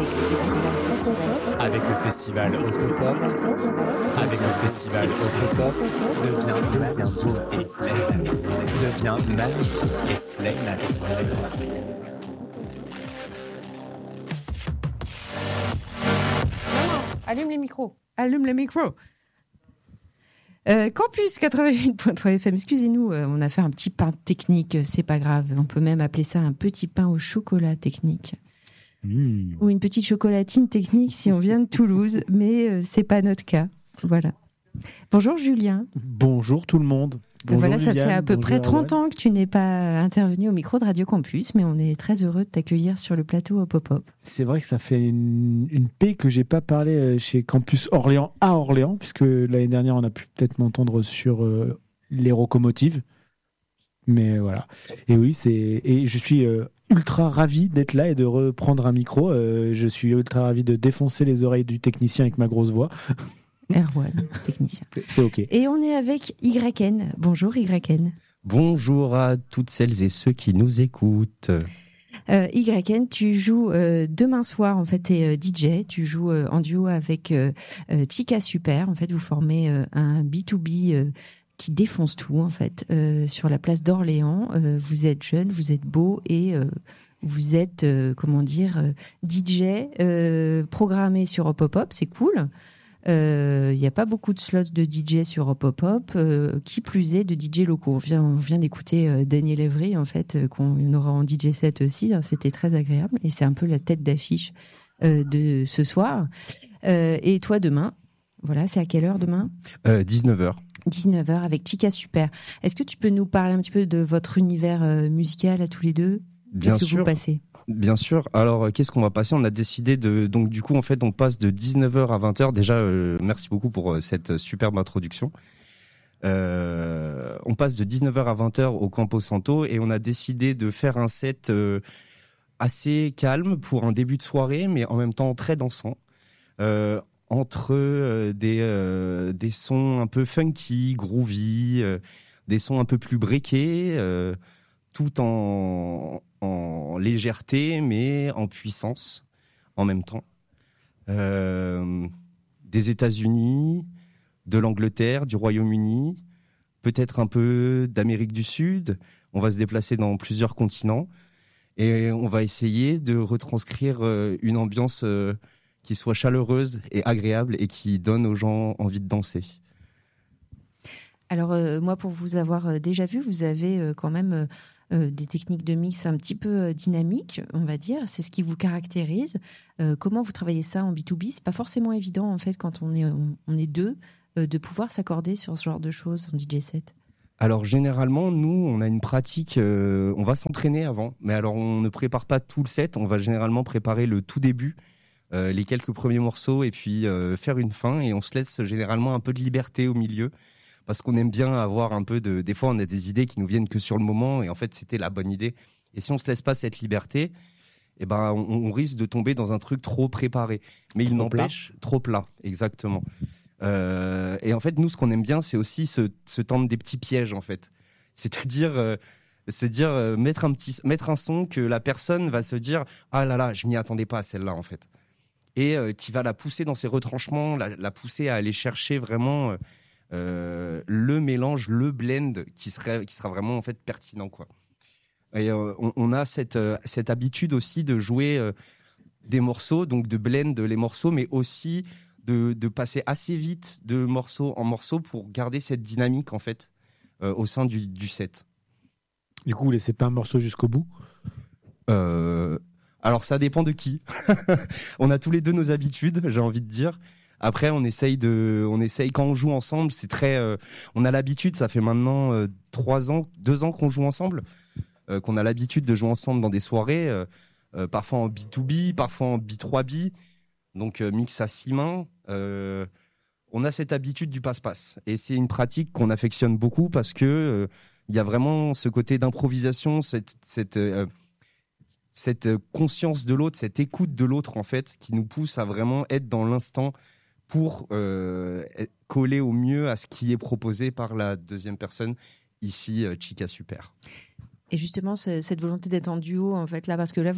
Avec le festival Octopop, avec le festival Octopop, devient beau et slay, devient magnifique et slay. Allume les micros. Allume les micros. Campus 88.3 FM, excusez-nous, on a fait un petit pain technique, c'est pas grave. On peut même appeler ça un petit pain au chocolat technique. Ou une petite chocolatine technique si on vient de Toulouse, mais c'est pas notre cas. Voilà. Bonjour Julien. Bonjour tout le monde. Bonjour voilà, ça Liliane, fait à peu près 30 Erwan. ans que tu n'es pas intervenu au micro de Radio Campus, mais on est très heureux de t'accueillir sur le plateau Hop Hop Hop. C'est vrai que ça fait une paix que j'ai pas parlé chez Campus Orléans à Orléans, puisque l'année dernière on a pu peut-être m'entendre sur les locomotives. Mais voilà. Et oui, et je suis ultra ravi d'être là et de reprendre un micro. Je suis ultra ravi de défoncer les oreilles du technicien avec ma grosse voix. Erwan, technicien. C'est OK. Et on est avec YN. Bonjour YN. Bonjour à toutes celles et ceux qui nous écoutent. YN, tu joues demain soir, en fait, t'es DJ, tu joues en duo avec Chica Super. En fait, vous formez un B2B qui défonce tout, en fait, sur la place d'Orléans. Vous êtes jeune, vous êtes beau et vous êtes, DJ programmé sur Hop Hop Hop, c'est cool. Il n'y a pas beaucoup de slots de DJ sur Hop Hop Hop, qui plus est de DJ locaux. On vient d'écouter Daniel Evry, en fait, qu'on aura en DJ set aussi. Hein, c'était très agréable et c'est un peu la tête d'affiche de ce soir. Et toi, demain, voilà, c'est à quelle heure demain ? 19h. 19h avec Chica Super. Est-ce que tu peux nous parler un petit peu de votre univers musical à tous les deux ? Bien Qu'est-ce que sûr. vous passez ? Bien sûr. Alors, qu'est-ce qu'on va passer ? On a décidé donc du coup, en fait, on passe de 19h à 20h. Déjà, merci beaucoup pour cette superbe introduction. On passe de 19h à 20h au Campo Santo et on a décidé de faire un set assez calme pour un début de soirée, mais en même temps très dansant. Entre des sons un peu funky, groovy, des sons un peu plus breakés, tout en légèreté, mais en puissance en même temps. Des États-Unis, de l'Angleterre, du Royaume-Uni, peut-être un peu d'Amérique du Sud. On va se déplacer dans plusieurs continents et on va essayer de retranscrire une ambiance qui soit chaleureuse et agréable et qui donne aux gens envie de danser. Alors, moi, pour vous avoir déjà vu, vous avez quand même des techniques de mix un petit peu dynamiques, on va dire. C'est ce qui vous caractérise. Comment vous travaillez ça en B2B ? C'est pas forcément évident, en fait, quand on est deux, de pouvoir s'accorder sur ce genre de choses en DJ set. Alors, généralement, nous, on a une pratique, on va s'entraîner avant. Mais alors, on ne prépare pas tout le set. On va généralement préparer le tout début, les quelques premiers morceaux, et puis faire une fin. Et on se laisse généralement un peu de liberté au milieu. Parce qu'on aime bien avoir un peu de... Des fois, on a des idées qui nous viennent que sur le moment, et en fait, c'était la bonne idée. Et si on se laisse pas cette liberté, eh ben, on risque de tomber dans un truc trop préparé. Mais il n'empêche, trop plat, exactement. Et en fait, nous, ce qu'on aime bien, c'est aussi se tendre des petits pièges, en fait. C'est-à-dire mettre un son que la personne va se dire « Ah là là, je m'y attendais pas à celle-là, en fait. » Et qui va la pousser dans ses retranchements, la pousser à aller chercher vraiment... le mélange, le blend qui sera vraiment en fait pertinent, quoi. Et on a cette habitude aussi de jouer des morceaux, donc de blend les morceaux, mais aussi de passer assez vite de morceau en morceau pour garder cette dynamique en fait au sein du set. Du coup, vous laissez pas un morceau jusqu'au bout ? Alors ça dépend de qui. On a tous les deux nos habitudes, j'ai envie de dire. Après, on essaye quand on joue ensemble, c'est très, on a l'habitude, ça fait maintenant 2 ans qu'on joue ensemble, qu'on a l'habitude de jouer ensemble dans des soirées, parfois en B2B, parfois en B3B, donc mix à 6 mains. On a cette habitude du passe-passe et c'est une pratique qu'on affectionne beaucoup parce que il y a vraiment ce côté d'improvisation, cette conscience de l'autre, cette écoute de l'autre en fait, qui nous pousse à vraiment être dans l'instant pour coller au mieux à ce qui est proposé par la deuxième personne, ici Chica Super. Et justement, cette volonté d'être en duo, en fait, là, parce que là, vous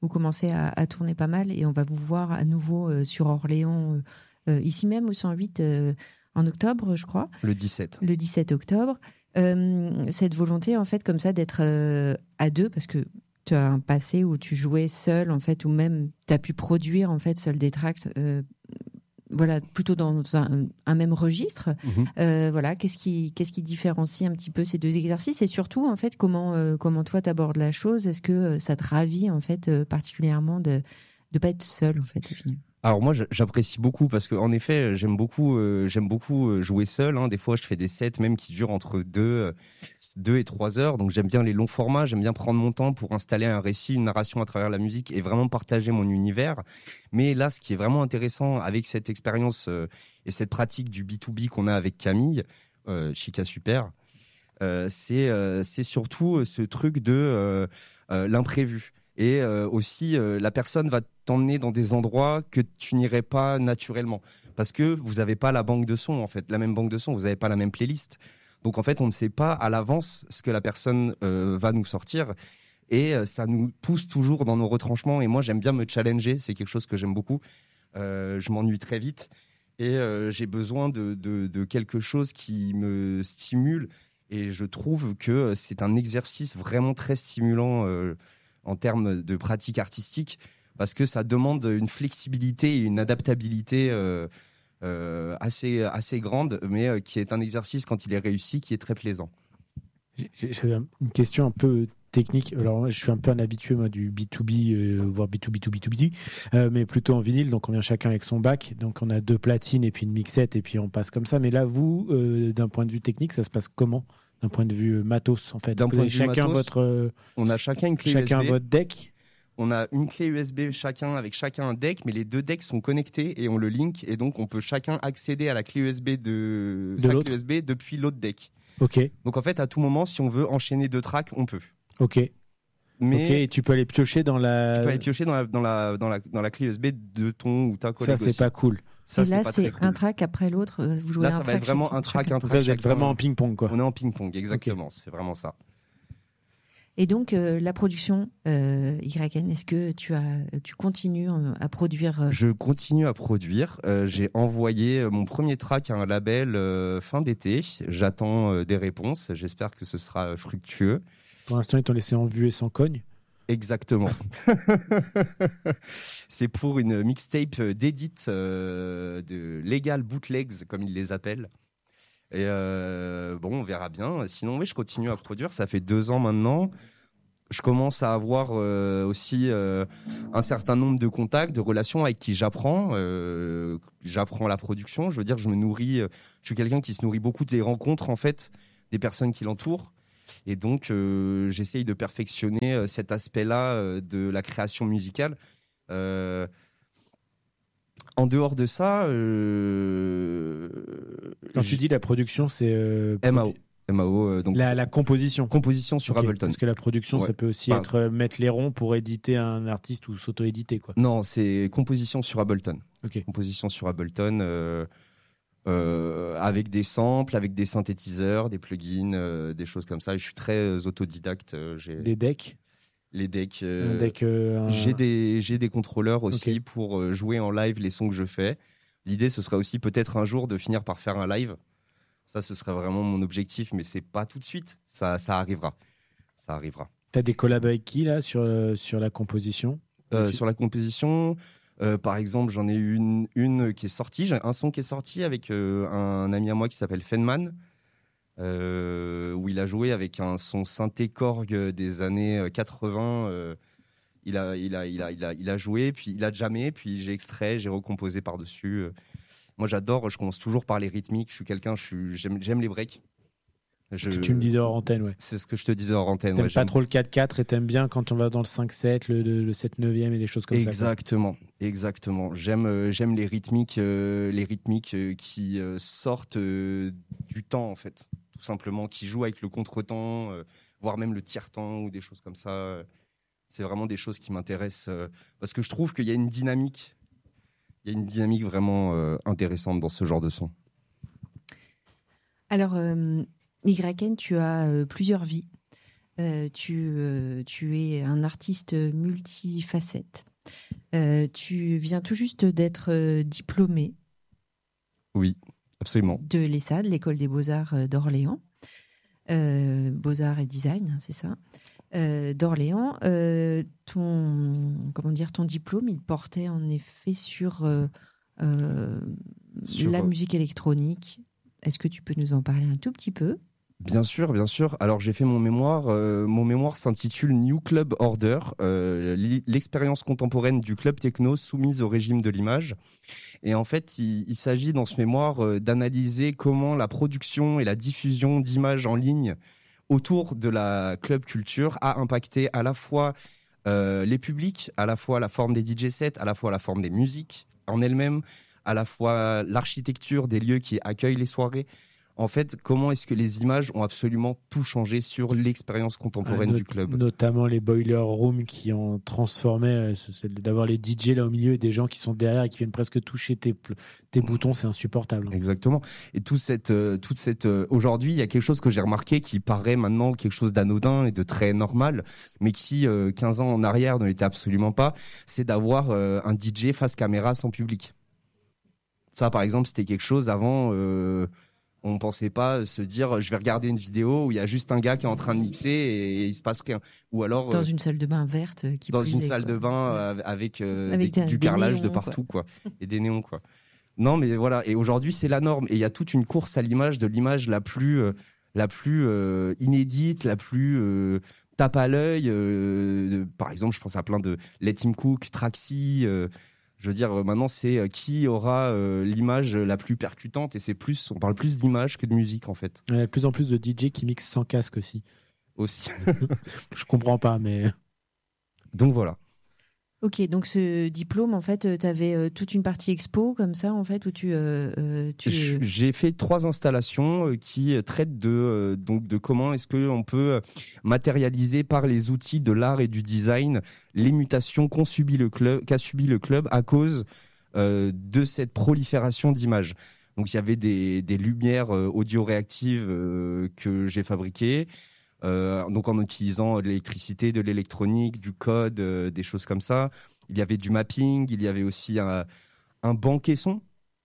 vous commencez à tourner pas mal et on va vous voir à nouveau sur Orléans, ici même au 108 en octobre, je crois. Le 17. Le 17 octobre. Cette volonté, en fait, comme ça, d'être à deux, parce que tu as un passé où tu jouais seul, en fait, ou même tu as pu produire, en fait, seul des tracks, voilà, plutôt dans un même registre. Voilà, qu'est-ce qui différencie un petit peu ces deux exercices et surtout, en fait, comment toi t'abordes la chose? Est-ce que ça te ravit, en fait, particulièrement de pas être seul, en fait, au final? Alors moi j'apprécie beaucoup parce que en effet j'aime beaucoup jouer seul, hein. Des fois je fais des sets même qui durent entre 2 et 3 heures, donc j'aime bien les longs formats, j'aime bien prendre mon temps pour installer un récit, une narration à travers la musique et vraiment partager mon univers. Mais là ce qui est vraiment intéressant avec cette expérience et cette pratique du B2B qu'on a avec Camille, Chica Super, c'est surtout ce truc de l'imprévu. Et aussi, la personne va t'emmener dans des endroits que tu n'irais pas naturellement. Parce que vous n'avez pas la banque de sons, en fait. La même banque de sons, vous n'avez pas la même playlist. Donc, en fait, on ne sait pas à l'avance ce que la personne va nous sortir. Et ça nous pousse toujours dans nos retranchements. Et moi, j'aime bien me challenger. C'est quelque chose que j'aime beaucoup. Je m'ennuie très vite. Et j'ai besoin de quelque chose qui me stimule. Et je trouve que c'est un exercice vraiment très stimulant en termes de pratique artistique, parce que ça demande une flexibilité et une adaptabilité assez grande, mais qui est un exercice, quand il est réussi, qui est très plaisant. J'avais une question un peu technique. Alors, moi, je suis un peu un habitué moi, du B2B, voire B2B2B2B, mais plutôt en vinyle. Donc, on vient chacun avec son bac. Donc, on a 2 platines et puis une mixette et puis on passe comme ça. Mais là, vous, d'un point de vue technique, ça se passe comment? D'un point de vue matos, en fait. D'un point de vue chacun matos, on a chacun une clé chacun USB. votre deck. On a une clé USB chacun, avec chacun un deck, mais les 2 decks sont connectés et on le link, et donc on peut chacun accéder à la clé USB de sa clé USB depuis l'autre deck. Ok. Donc en fait, à tout moment, si on veut enchaîner 2 tracks, on peut. Ok. Mais ok, et tu peux aller piocher dans la. Tu peux aller piocher dans la clé USB de ton ou ta collègue. Ça, c'est aussi. pas cool. Ça, là, c'est un track après l'autre. Vous jouez là, un ça track. va être vraiment un track, un track. Donc là, vous êtes vraiment en ping-pong, quoi. On est en ping-pong, exactement. Okay. C'est vraiment ça. Et donc, la production, YN, est-ce que tu continues à produire Je continue à produire. J'ai envoyé mon premier track à un label fin d'été. J'attends des réponses. J'espère que ce sera fructueux. Pour l'instant, ils t'ont laissé en vue et sans cogne. Exactement. C'est pour une mixtape d'édit de Legal Bootlegs, comme ils les appellent. Et bon, on verra bien. Sinon, oui, je continue à produire. Ça fait 2 ans maintenant. Je commence à avoir aussi un certain nombre de contacts, de relations avec qui j'apprends. J'apprends la production. Je veux dire, je me nourris. Je suis quelqu'un qui se nourrit beaucoup des rencontres, en fait, des personnes qui l'entourent. Et donc, j'essaye de perfectionner cet aspect-là de la création musicale. En dehors de ça... Quand tu dis la production, c'est... MAO, donc la composition. Composition sur Ableton. Parce que la production, ça peut aussi être mettre les ronds pour éditer un artiste ou s'auto-éditer, quoi. Non, c'est composition sur Ableton. Okay. Composition sur Ableton... avec des samples, avec des synthétiseurs, des plugins, des choses comme ça. Je suis très autodidacte. Des decks. Les decks. J'ai des contrôleurs aussi pour jouer en live les sons que je fais. L'idée, ce serait aussi peut-être un jour de finir par faire un live. Ça, ce serait vraiment mon objectif, mais c'est pas tout de suite. Ça arrivera. Ça arrivera. T'as des collabs avec qui là sur la composition? Sur la composition. Par exemple, j'en ai eu une qui est sortie. J'ai un son qui est sorti avec un ami à moi qui s'appelle Fenman, où il a joué avec un son synthé Korg des années 80. Il a joué, puis il a jammé, puis j'ai extrait, j'ai recomposé par-dessus. Moi, j'adore. Je commence toujours par les rythmiques. Je suis quelqu'un. J'aime les breaks. Tu me disais hors antenne, ouais. C'est ce que je te disais hors antenne. T'aimes pas trop le 4/4 et t'aimes bien quand on va dans le 5/7, le 7/9e et des choses comme Exactement. ça. Exactement. J'aime les rythmiques qui sortent du temps, en fait. Tout simplement, qui jouent avec le contretemps, voire même le tiers-temps ou des choses comme ça. C'est vraiment des choses qui m'intéressent parce que je trouve qu'il y a une dynamique. Il y a une dynamique vraiment intéressante dans ce genre de son. Alors, YN, tu as plusieurs vies. Tu es un artiste multifacette. Tu viens tout juste d'être diplômé. Oui, absolument. De l'ESSAD, l'École des Beaux-Arts d'Orléans. Beaux-Arts et Design, c'est ça. D'Orléans. Ton diplôme, il portait en effet sur la musique électronique. Est-ce que tu peux nous en parler un tout petit peu ? Bien sûr, bien sûr. Alors j'ai fait mon mémoire. Mon mémoire s'intitule New Club Order, l'expérience contemporaine du club techno soumise au régime de l'image. Et en fait, il s'agit dans ce mémoire d'analyser comment la production et la diffusion d'images en ligne autour de la club culture a impacté à la fois les publics, à la fois la forme des DJ sets, à la fois la forme des musiques en elles-mêmes, à la fois l'architecture des lieux qui accueillent les soirées. En fait, comment est-ce que les images ont absolument tout changé sur l'expérience contemporaine du club ? Notamment les boiler rooms qui ont transformé, d'avoir les DJ là au milieu et des gens qui sont derrière et qui viennent presque toucher tes boutons, c'est insupportable. Exactement. Et toute cette aujourd'hui, il y a quelque chose que j'ai remarqué qui paraît maintenant quelque chose d'anodin et de très normal, mais qui 15 ans en arrière ne l'était absolument pas, c'est d'avoir un DJ face caméra sans public. Ça, par exemple, c'était quelque chose avant. On pensait pas se dire je vais regarder une vidéo où il y a juste un gars qui est en train de mixer et il se passe rien, ou alors dans une salle de bain verte dans une salle de bain avec du carrelage néons, de partout quoi, et des néons quoi. Non mais voilà, et aujourd'hui c'est la norme et il y a toute une course à l'image, de l'image la plus inédite, la plus tape à l'œil. Par exemple, je pense à plein de Let Him Cook, Traxi. Je veux dire, maintenant, c'est qui aura l'image la plus percutante, et on parle plus d'image que de musique, en fait. Il y a de plus en plus de DJ qui mixent sans casque aussi. Je comprends pas, mais... Donc voilà. Ok, donc ce diplôme, en fait, tu avais toute une partie expo, comme ça, en fait, où J'ai fait 3 installations qui traitent de comment est-ce qu'on peut matérialiser par les outils de l'art et du design les mutations qu'a subi le club à cause de cette prolifération d'images. Donc il y avait des lumières audio-réactives que j'ai fabriquées, donc en utilisant de l'électricité, de l'électronique, du code, des choses comme ça. Il y avait du mapping, il y avait aussi un banc caisson.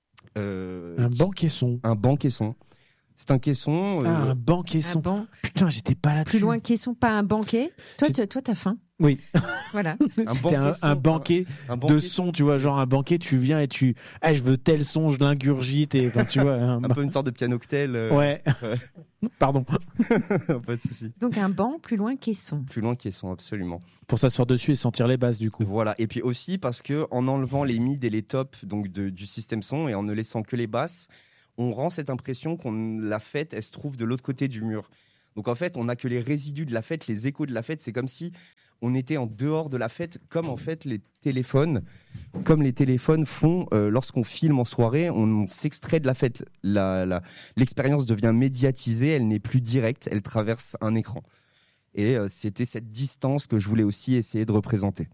Un banc caisson. Un banc caisson. C'est un caisson. Un banc caisson. Putain, j'étais pas là-dessus. Plus loin caisson, pas un banquet. Toi, t'as faim. Oui. Voilà. Un banquet de son, tu vois, genre un banquet, tu viens et je veux tel son, je l'ingurgite et enfin, tu vois. Un peu une sorte de piano-cocktail. Ouais. Pardon. Pas de souci. Donc un banc plus loin caisson. Plus loin caisson, absolument. Pour s'asseoir dessus et sentir les basses du coup. Voilà. Et puis aussi parce que en enlevant les mids et les tops donc du système son et en ne laissant que les basses, on rend cette impression qu'on la fête, elle se trouve de l'autre côté du mur. Donc en fait, on n'a que les résidus de la fête, les échos de la fête. C'est comme si on était en dehors de la fête, comme en fait les téléphones font lorsqu'on filme en soirée, on s'extrait de la fête. L'expérience devient médiatisée, elle n'est plus directe, elle traverse un écran. Et c'était cette distance que je voulais aussi essayer de représenter.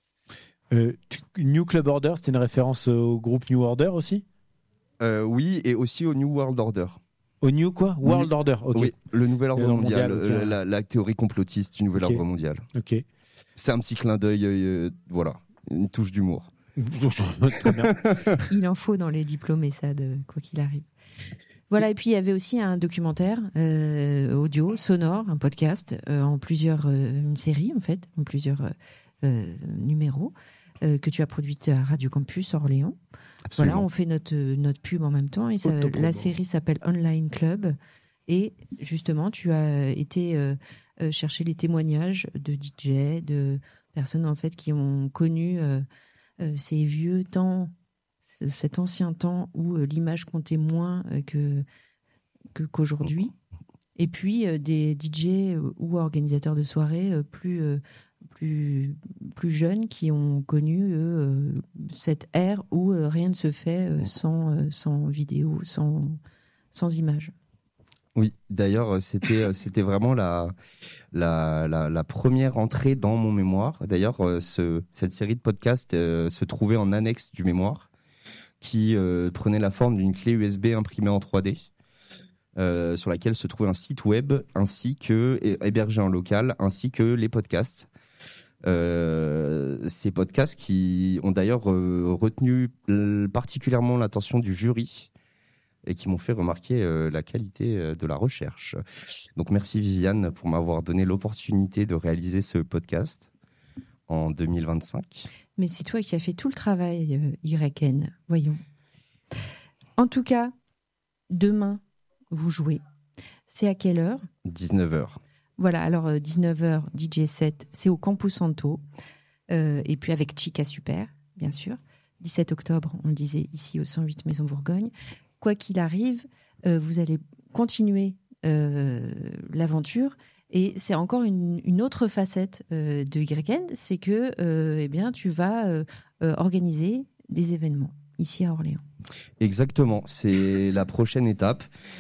New Club Order, c'était une référence au groupe New Order aussi ? Oui, et aussi au New World Order. Au New quoi ? World Order, ok. Oui, le nouvel ordre mondial, la théorie complotiste du nouvel ordre mondial. Ok. C'est un petit clin d'œil, voilà, une touche d'humour. Très bien. Il en faut dans les diplômes ESSAD, quoi qu'il arrive. Voilà, et puis il y avait aussi un documentaire audio, sonore, un podcast, une série en fait, en plusieurs numéros, que tu as produite à Radio Campus Orléans. Absolument. Voilà, on fait notre pub en même temps et la série s'appelle Online Club et justement tu as été chercher les témoignages de DJ, de personnes en fait qui ont connu ces vieux temps, cet ancien temps où l'image comptait moins qu'aujourd'hui, et puis des DJ ou organisateurs de soirées plus jeunes qui ont connu cette ère où rien ne se fait sans vidéo, sans image. Oui, d'ailleurs, c'était vraiment la première entrée dans mon mémoire. D'ailleurs, cette série de podcasts se trouvait en annexe du mémoire, qui prenait la forme d'une clé USB imprimée en 3D. sur laquelle se trouve un site web ainsi que hébergé en local, ainsi que les podcasts. Ces podcasts qui ont d'ailleurs retenu particulièrement l'attention du jury et qui m'ont fait remarquer la qualité de la recherche. Donc merci Viviane pour m'avoir donné l'opportunité de réaliser ce podcast en 2025. Mais c'est toi qui as fait tout le travail, YN. Voyons. En tout cas, demain, vous jouez. C'est à quelle heure ? 19h. Voilà, alors 19h, DJ set, c'est au Campus Santo. Et puis avec Chica Super, bien sûr. 17 octobre, on le disait, ici au 108 Maison Bourgogne. Quoi qu'il arrive, vous allez continuer l'aventure. Et c'est encore une autre facette de YN, c'est que eh bien, tu vas organiser des événements ici à Orléans. Exactement, c'est la prochaine étape.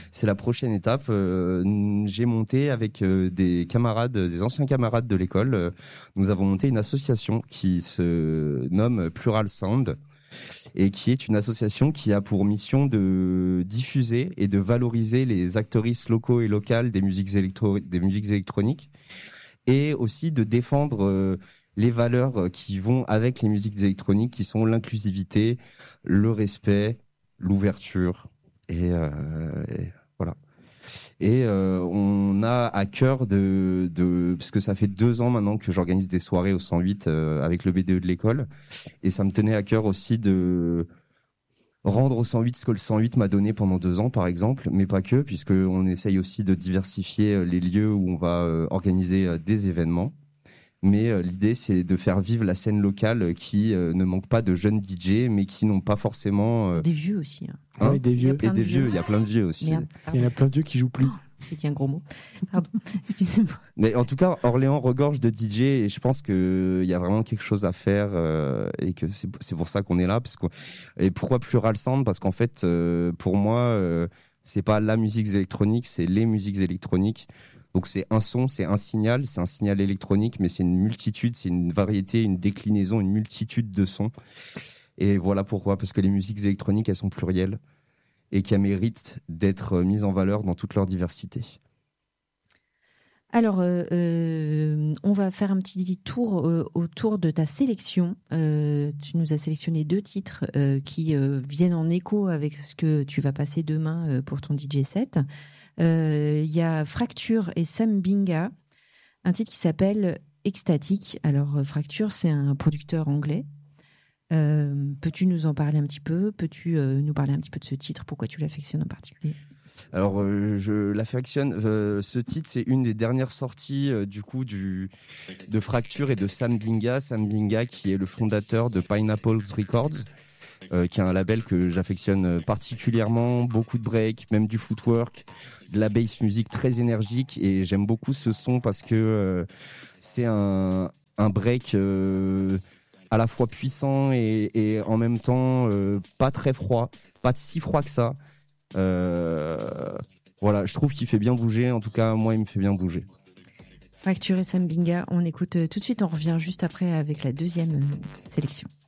J'ai monté avec des anciens camarades de l'école. Nous avons monté une association qui se nomme Plural Sound et qui est une association qui a pour mission de diffuser et de valoriser les actrices locaux et locales des musiques électroniques et aussi de défendre les valeurs qui vont avec les musiques électroniques, qui sont l'inclusivité, le respect, l'ouverture, et voilà. Et on a à cœur parce que ça fait 2 ans maintenant que j'organise des soirées au 108 avec le BDE de l'école, et ça me tenait à cœur aussi de rendre au 108 ce que le 108 m'a donné pendant 2 ans, par exemple, mais pas que, puisqu'on essaye aussi de diversifier les lieux où on va organiser des événements. Mais l'idée, c'est de faire vivre la scène locale qui ne manque pas de jeunes DJ, mais qui n'ont pas forcément... Des vieux aussi. Hein, oui, des vieux. Et des vieux, il y a plein de vieux aussi. Merde, Il y en a plein de vieux qui jouent plus. j'ai dit un gros mot. Pardon, excusez-moi. Mais en tout cas, Orléans regorge de DJ et je pense qu'il y a vraiment quelque chose à faire et que c'est pour ça qu'on est là. Et pourquoi Plural Sound ? Parce qu'en fait, pour moi, c'est pas la musique électronique, c'est les musiques électroniques. Donc c'est un son, c'est un signal électronique, mais c'est une multitude, c'est une variété, une déclinaison, une multitude de sons. Et voilà pourquoi, parce que les musiques électroniques, elles sont plurielles et qu'elles méritent d'être mises en valeur dans toute leur diversité. Alors, on va faire un petit tour autour de ta sélection. Tu nous as sélectionné 2 titres qui viennent en écho avec ce que tu vas passer demain pour ton DJ set. Il y a Fracture et Sam Binga, un titre qui s'appelle Ecstatic. Alors, Fracture, c'est un producteur anglais. Peux-tu nous en parler un petit peu ? Peux-tu nous parler un petit peu de ce titre ? Pourquoi tu l'affectionnes en particulier ? Alors, je l'affectionne. Ce titre, c'est une des dernières sorties de Fracture et de Sam Binga. Sam Binga, qui est le fondateur de Pineapples Records, qui est un label que j'affectionne particulièrement. Beaucoup de break, même du footwork, de la bass music très énergique. Et j'aime beaucoup ce son parce que c'est un break à la fois puissant et en même temps pas très froid, pas si froid que ça. Voilà, je trouve qu'il fait bien bouger. En tout cas, moi, il me fait bien bouger. Fracture et Sam Binga, on écoute tout de suite. On revient juste après avec la deuxième sélection.